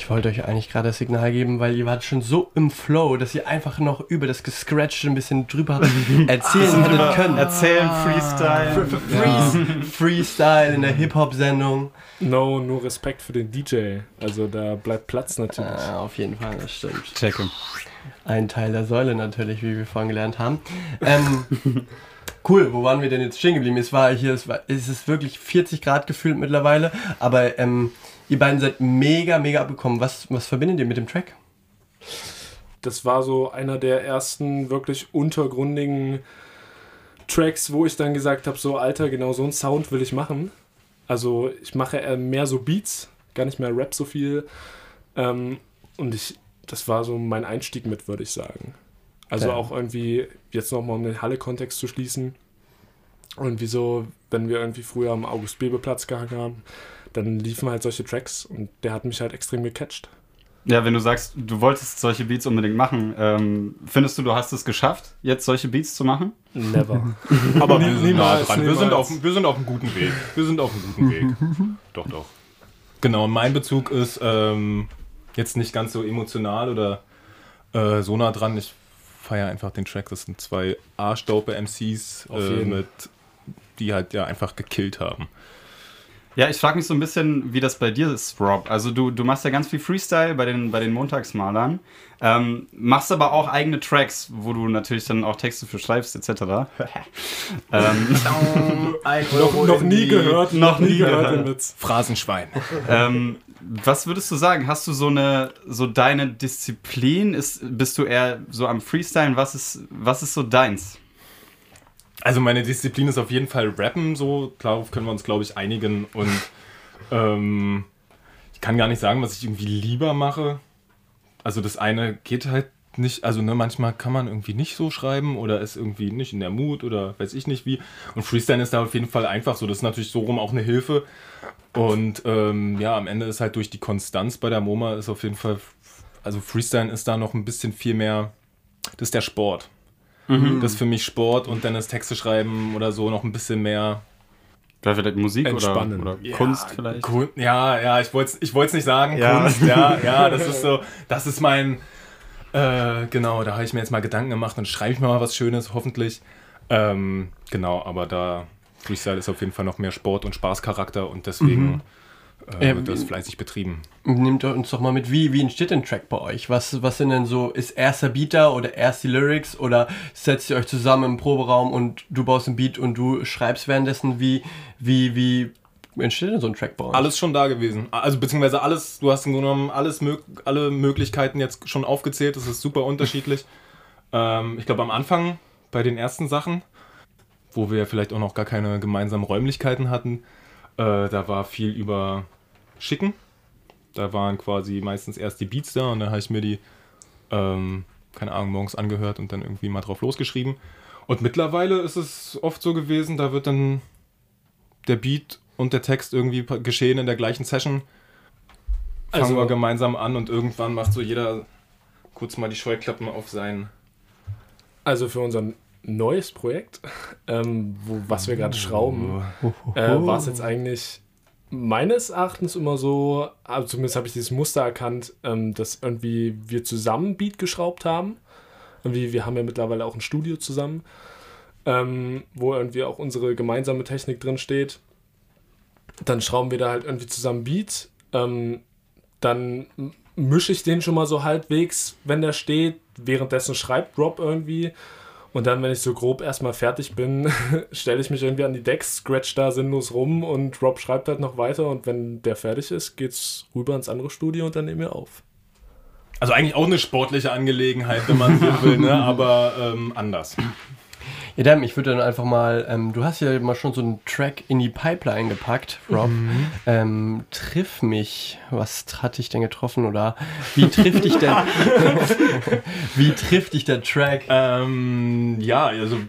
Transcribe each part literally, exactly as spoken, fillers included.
Ich wollte euch eigentlich gerade das Signal geben, weil ihr wart schon so im Flow, dass ihr einfach noch über das Gescratchte ein bisschen drüber erzählen hättet können. Erzählen, Freestyle. Freestyle, Freestyle in der Hip-Hop-Sendung. No, nur Respekt für den D J. Also da bleibt Platz natürlich. Ah, auf jeden Fall, das stimmt. Checke. Ein Teil der Säule natürlich, wie wir vorhin gelernt haben. Ähm, cool, wo waren wir denn jetzt stehen geblieben? Es war hier, es, war, es ist wirklich vierzig Grad gefühlt mittlerweile, aber ähm, ihr beiden seid mega, mega abgekommen. Was, was verbindet ihr mit dem Track? Das war so einer der ersten wirklich untergründigen Tracks, wo ich dann gesagt habe, so Alter, genau so einen Sound will ich machen. Also ich mache eher mehr so Beats, gar nicht mehr Rap so viel. Ähm, und ich, das war so mein Einstieg mit, würde ich sagen. Also ja. Auch irgendwie, jetzt nochmal um den Halle-Kontext zu schließen, irgendwie so, wenn wir irgendwie früher am August-Bebel-Platz gehangen haben, dann liefen halt solche Tracks und der hat mich halt extrem gecatcht. Ja, wenn du sagst, du wolltest solche Beats unbedingt machen, ähm, findest du, du hast es geschafft, jetzt solche Beats zu machen? Never. Aber wir sind nah Niemals, dran. Wir niemals. sind, auf, wir sind auf einem guten Weg. Wir sind auf einem guten Weg. Doch, doch. Genau, mein Bezug ist ähm, jetzt nicht ganz so emotional oder äh, so nah dran. Ich feiere einfach den Track. Das sind zwei arschdope-M Cs, äh, mit, die halt ja einfach gekillt haben. Ja, ich frage mich so ein bisschen, wie das bei dir ist, Rob. Also du, du machst ja ganz viel Freestyle bei den, bei den Montagsmalern, ähm, machst aber auch eigene Tracks, wo du natürlich dann auch Texte für schreibst, et cetera. ähm, noch, noch nie gehört, noch nie gehört. gehört. Phrasenschwein. ähm, was würdest du sagen? Hast du so eine, so deine Disziplin? Ist, bist du eher so am Freestylen? Was ist, was ist so deins? Also meine Disziplin ist auf jeden Fall Rappen, so darauf können wir uns, glaube ich, einigen. Und ähm, ich kann gar nicht sagen, was ich irgendwie lieber mache. Also das eine geht halt nicht, also ne, manchmal kann man irgendwie nicht so schreiben oder ist irgendwie nicht in der Mut oder weiß ich nicht wie. Und Freestyle ist da auf jeden Fall einfach so. Das ist natürlich so rum auch eine Hilfe. Und ähm, ja, am Ende ist halt durch die Konstanz bei der MoMA ist auf jeden Fall, also Freestyle ist da noch ein bisschen viel mehr, das ist der Sport. Mhm. Das ist für mich Sport und dann das Texte schreiben oder so noch ein bisschen mehr. Vielleicht Musik oder, oder ja, Kunst vielleicht? Kun- ja, ja, ich wollte es ich wollt's nicht sagen. Ja. Kunst, ja, ja, das ist so, das ist mein, äh, genau, da habe ich mir jetzt mal Gedanken gemacht und schreibe ich mir mal was Schönes, hoffentlich. Ähm, genau, aber da, Freestyle ist auf jeden Fall noch mehr Sport und Spaßcharakter und deswegen Mhm. äh, Äh, wird das fleißig betrieben. Nehmt uns doch mal mit, wie, wie entsteht ein Track bei euch? Was, was sind denn so, ist erster Beat da oder erst die Lyrics oder setzt ihr euch zusammen im Proberaum und du baust ein Beat und du schreibst währenddessen? Wie, wie, wie entsteht denn so ein Track bei euch? Alles schon da gewesen. Also beziehungsweise alles, du hast im Grunde genommen alles, alle Möglichkeiten jetzt schon aufgezählt, das ist super unterschiedlich. ähm, ich glaube am Anfang, bei den ersten Sachen, wo wir vielleicht auch noch gar keine gemeinsamen Räumlichkeiten hatten, äh, da war viel über Schicken. Da waren quasi meistens erst die Beats da und dann habe ich mir die, ähm, keine Ahnung, morgens angehört und dann irgendwie mal drauf losgeschrieben. Und mittlerweile ist es oft so gewesen, da wird dann der Beat und der Text irgendwie geschehen in der gleichen Session. Fangen Also, wir gemeinsam an und irgendwann macht so jeder kurz mal die Scheuklappen auf sein. Also für unser neues Projekt, ähm, wo, was wir gerade schrauben, äh, war es jetzt eigentlich meines Erachtens immer so, also zumindest habe ich dieses Muster erkannt, ähm, dass irgendwie wir zusammen Beat geschraubt haben. Irgendwie, wir haben ja mittlerweile auch ein Studio zusammen, ähm, wo irgendwie auch unsere gemeinsame Technik drin steht. Dann schrauben wir da halt irgendwie zusammen Beat. Ähm, dann mische ich den schon mal so halbwegs, wenn der steht. Währenddessen schreibt Rob irgendwie. Und dann, wenn ich so grob erstmal fertig bin, stelle ich mich irgendwie an die Decks, scratch da sinnlos rum und Rob schreibt halt noch weiter. Und wenn der fertig ist, geht's rüber ins andere Studio und dann nehmen wir auf. Also eigentlich auch eine sportliche Angelegenheit, wenn man so will, ne? Aber ähm, anders. Ja, Dem, ich würde dann einfach mal, ähm, du hast ja mal schon so einen Track in die Pipeline gepackt, Rob. Mhm. Ähm, triff mich, was hat dich denn getroffen oder wie trifft dich denn, wie trifft dich der Track? Ähm, ja, also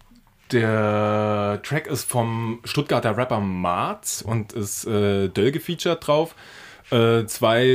der Track ist vom Stuttgarter Rapper Marz und ist äh, Döll gefeatured drauf. Äh, zwei